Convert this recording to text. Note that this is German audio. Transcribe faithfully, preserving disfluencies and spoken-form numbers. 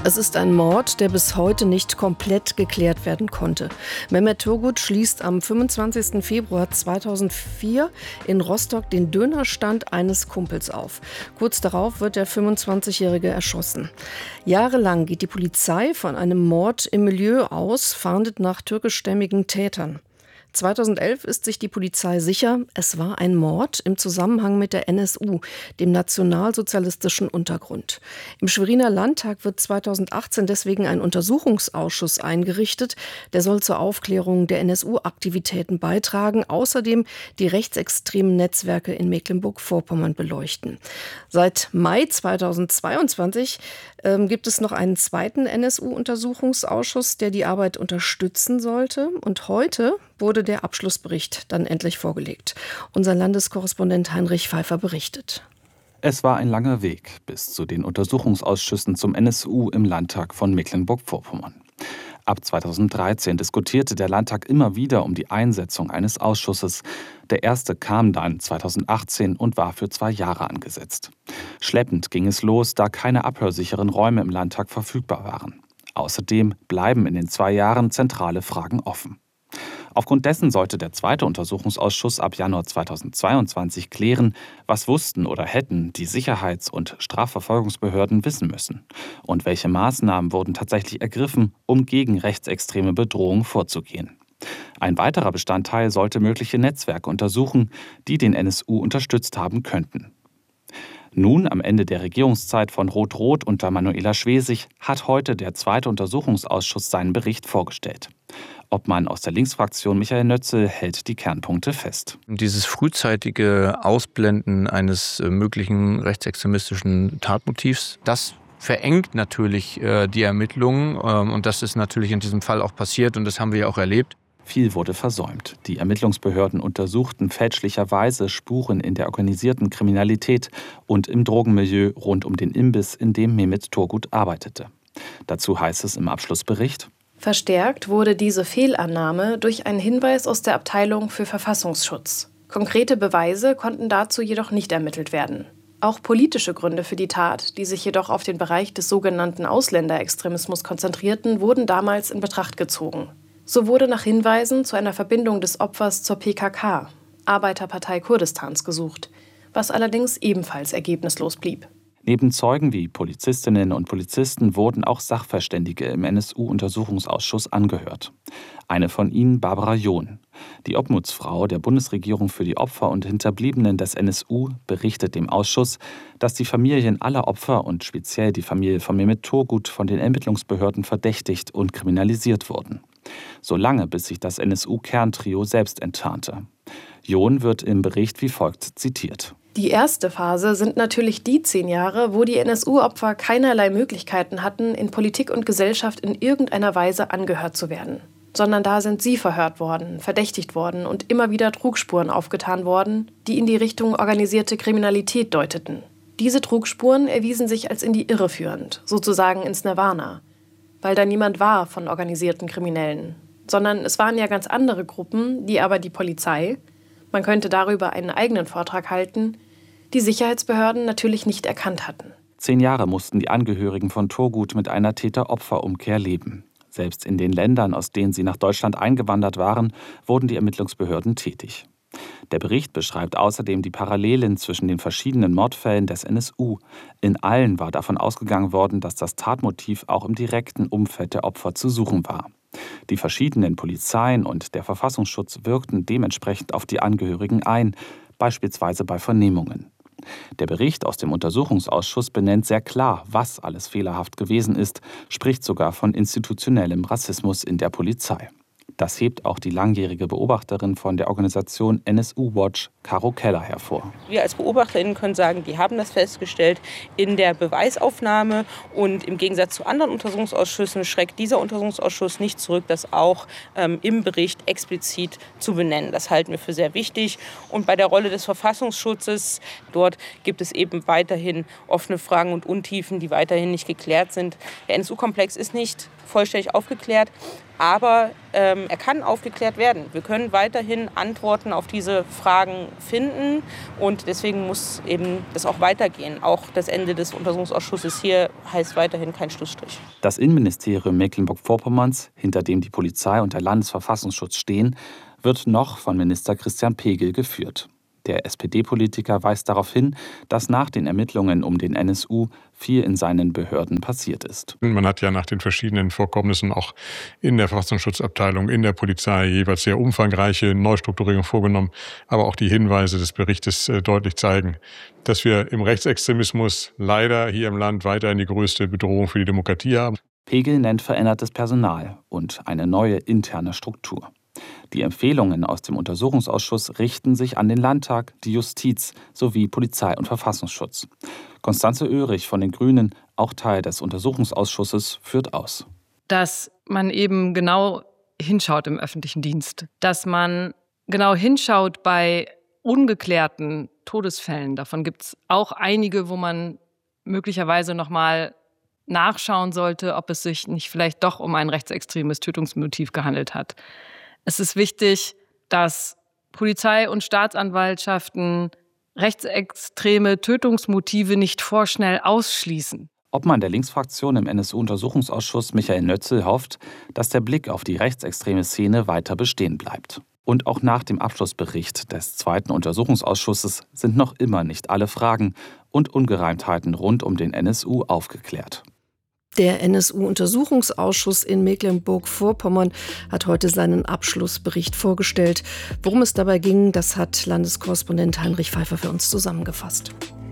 Es ist ein Mord, der bis heute nicht komplett geklärt werden konnte. Mehmet Turgut schließt am fünfundzwanzigsten Februar zweitausendvier in Rostock den Dönerstand eines Kumpels auf. Kurz darauf wird der fünfundzwanzigjährige erschossen. Jahrelang geht die Polizei von einem Mord im Milieu aus, fahndet nach türkischstämmigen Tätern. zweitausendelf ist sich die Polizei sicher, es war ein Mord im Zusammenhang mit der N S U, dem nationalsozialistischen Untergrund. Im Schweriner Landtag wird zweitausendachtzehn deswegen ein Untersuchungsausschuss eingerichtet. Der soll zur Aufklärung der N S U-Aktivitäten beitragen, außerdem die rechtsextremen Netzwerke in Mecklenburg-Vorpommern beleuchten. Seit Mai zweitausendzweiundzwanzig ähm, gibt es noch einen zweiten N S U-Untersuchungsausschuss, der die Arbeit unterstützen sollte. Und heute wurde der Abschlussbericht dann endlich vorgelegt. Unser Landeskorrespondent Heinrich Pfeiffer berichtet. Es war ein langer Weg bis zu den Untersuchungsausschüssen zum N S U im Landtag von Mecklenburg-Vorpommern. Ab zweitausenddreizehn diskutierte der Landtag immer wieder um die Einsetzung eines Ausschusses. Der erste kam dann zweitausendachtzehn und war für zwei Jahre angesetzt. Schleppend ging es los, da keine abhörsicheren Räume im Landtag verfügbar waren. Außerdem bleiben in den zwei Jahren zentrale Fragen offen. Aufgrund dessen sollte der zweite Untersuchungsausschuss ab Januar zweitausendzweiundzwanzig klären, was wussten oder hätten die Sicherheits- und Strafverfolgungsbehörden wissen müssen und welche Maßnahmen wurden tatsächlich ergriffen, um gegen rechtsextreme Bedrohung vorzugehen. Ein weiterer Bestandteil sollte mögliche Netzwerke untersuchen, die den N S U unterstützt haben könnten. Nun, am Ende der Regierungszeit von Rot-Rot unter Manuela Schwesig, hat heute der zweite Untersuchungsausschuss seinen Bericht vorgestellt. Obmann aus der Linksfraktion Michael Nötzel hält die Kernpunkte fest. Dieses frühzeitige Ausblenden eines möglichen rechtsextremistischen Tatmotivs, das verengt natürlich äh, die Ermittlungen ähm, und das ist natürlich in diesem Fall auch passiert und das haben wir ja auch erlebt. Viel wurde versäumt. Die Ermittlungsbehörden untersuchten fälschlicherweise Spuren in der organisierten Kriminalität und im Drogenmilieu rund um den Imbiss, in dem Mehmet Turgut arbeitete. Dazu heißt es im Abschlussbericht: Verstärkt wurde diese Fehlannahme durch einen Hinweis aus der Abteilung für Verfassungsschutz. Konkrete Beweise konnten dazu jedoch nicht ermittelt werden. Auch politische Gründe für die Tat, die sich jedoch auf den Bereich des sogenannten Ausländerextremismus konzentrierten, wurden damals in Betracht gezogen. So wurde nach Hinweisen zu einer Verbindung des Opfers zur P K K, Arbeiterpartei Kurdistans, gesucht, was allerdings ebenfalls ergebnislos blieb. Neben Zeugen wie Polizistinnen und Polizisten wurden auch Sachverständige im N S U-Untersuchungsausschuss angehört. Eine von ihnen Barbara John. Die Obmutsfrau der Bundesregierung für die Opfer und Hinterbliebenen des N S U berichtet dem Ausschuss, dass die Familien aller Opfer und speziell die Familie von Mehmet Turgut von den Ermittlungsbehörden verdächtigt und kriminalisiert wurden. Solange bis sich das N S U-Kerntrio selbst enttarnte. John wird im Bericht wie folgt zitiert. Die erste Phase sind natürlich die zehn Jahre, wo die N S U-Opfer keinerlei Möglichkeiten hatten, in Politik und Gesellschaft in irgendeiner Weise angehört zu werden. Sondern da sind sie verhört worden, verdächtigt worden und immer wieder Trugspuren aufgetan worden, die in die Richtung organisierte Kriminalität deuteten. Diese Trugspuren erwiesen sich als in die Irre führend, sozusagen ins Nirvana. Weil da niemand war von organisierten Kriminellen, sondern es waren ja ganz andere Gruppen, die aber die Polizei, man könnte darüber einen eigenen Vortrag halten, die Sicherheitsbehörden natürlich nicht erkannt hatten. Zehn Jahre mussten die Angehörigen von Turgut mit einer Täter-Opfer-Umkehr leben. Selbst in den Ländern, aus denen sie nach Deutschland eingewandert waren, wurden die Ermittlungsbehörden tätig. Der Bericht beschreibt außerdem die Parallelen zwischen den verschiedenen Mordfällen des N S U. In allen war davon ausgegangen worden, dass das Tatmotiv auch im direkten Umfeld der Opfer zu suchen war. Die verschiedenen Polizeien und der Verfassungsschutz wirkten dementsprechend auf die Angehörigen ein, beispielsweise bei Vernehmungen. Der Bericht aus dem Untersuchungsausschuss benennt sehr klar, was alles fehlerhaft gewesen ist, spricht sogar von institutionellem Rassismus in der Polizei. Das hebt auch die langjährige Beobachterin von der Organisation N S U Watch, Caro Keller, hervor. Wir als BeobachterInnen können sagen, die haben das festgestellt in der Beweisaufnahme. Und im Gegensatz zu anderen Untersuchungsausschüssen schreckt dieser Untersuchungsausschuss nicht zurück, das auch ähm, im Bericht explizit zu benennen. Das halten wir für sehr wichtig. Und bei der Rolle des Verfassungsschutzes, dort gibt es eben weiterhin offene Fragen und Untiefen, die weiterhin nicht geklärt sind. Der N S U-Komplex ist nicht vollständig aufgeklärt. Aber ähm, er kann aufgeklärt werden. Wir können weiterhin Antworten auf diese Fragen finden. Und deswegen muss eben das auch weitergehen. Auch das Ende des Untersuchungsausschusses hier heißt weiterhin kein Schlussstrich. Das Innenministerium Mecklenburg-Vorpommerns, hinter dem die Polizei und der Landesverfassungsschutz stehen, wird noch von Minister Christian Pegel geführt. Der S P D-Politiker weist darauf hin, dass nach den Ermittlungen um den N S U viel in seinen Behörden passiert ist. Man hat ja nach den verschiedenen Vorkommnissen auch in der Verfassungsschutzabteilung, in der Polizei jeweils sehr umfangreiche Neustrukturierungen vorgenommen. Aber auch die Hinweise des Berichtes deutlich zeigen, dass wir im Rechtsextremismus leider hier im Land weiterhin die größte Bedrohung für die Demokratie haben. Pegel nennt verändertes Personal und eine neue interne Struktur. Die Empfehlungen aus dem Untersuchungsausschuss richten sich an den Landtag, die Justiz sowie Polizei und Verfassungsschutz. Constanze Oehrig von den Grünen, auch Teil des Untersuchungsausschusses, führt aus. Dass man eben genau hinschaut im öffentlichen Dienst. Dass man genau hinschaut bei ungeklärten Todesfällen. Davon gibt es auch einige, wo man möglicherweise noch mal nachschauen sollte, ob es sich nicht vielleicht doch um ein rechtsextremes Tötungsmotiv gehandelt hat. Es ist wichtig, dass Polizei und Staatsanwaltschaften rechtsextreme Tötungsmotive nicht vorschnell ausschließen. Obmann der Linksfraktion im N S U-Untersuchungsausschuss Michael Nötzel hofft, dass der Blick auf die rechtsextreme Szene weiter bestehen bleibt. Und auch nach dem Abschlussbericht des zweiten Untersuchungsausschusses sind noch immer nicht alle Fragen und Ungereimtheiten rund um den N S U aufgeklärt. Der N S U-Untersuchungsausschuss in Mecklenburg-Vorpommern hat heute seinen Abschlussbericht vorgestellt. Worum es dabei ging, das hat Landeskorrespondent Heinrich Pfeiffer für uns zusammengefasst.